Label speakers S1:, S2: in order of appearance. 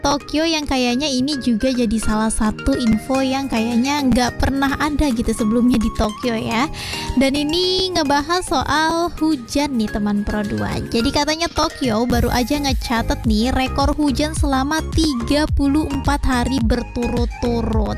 S1: Tokyo yang kayaknya ini juga jadi salah satu info yang kayaknya nggak pernah ada gitu sebelumnya di Tokyo ya. Dan ini ngebahas soal hujan nih teman Pro 2. Jadi katanya Tokyo baru aja ngecatet nih rekor hujan selama 34 hari berturut-turut.